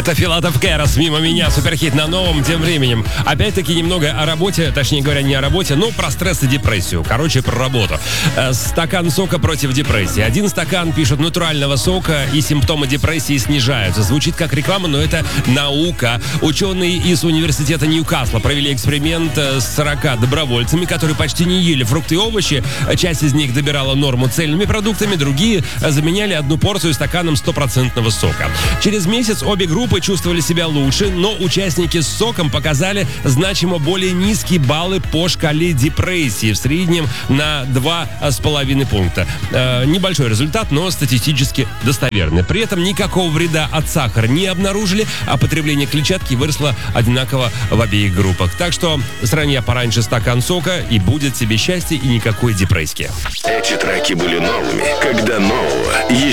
Это Филатов Кэрос мимо меня, суперхит на новом. Тем временем, опять-таки немного о работе, точнее говоря, не о работе, но про стресс и депрессию. Короче, про работу. Стакан сока против депрессии. 1 стакан, пишут, натурального сока, и симптомы депрессии снижаются. Звучит как реклама, но это наука. Ученые из университета Ньюкасла провели эксперимент с 40 добровольцами, которые почти не ели фрукты и овощи. Часть из них добирала норму цельными продуктами, другие заменяли одну порцию стаканом 100% сока. Через месяц обе группы чувствовали себя лучше, но участники с соком показали значимо более низкие баллы по шкале депрессии, в среднем на 2,5 пункта. Небольшой результат, но статистически достоверный. При этом никакого вреда от сахара не обнаружили, а потребление клетчатки выросло одинаково в обеих группах. Так что сранья пораньше стакан сока, и будет тебе счастье, и никакой депрессии. Эти треки были новыми, когда нового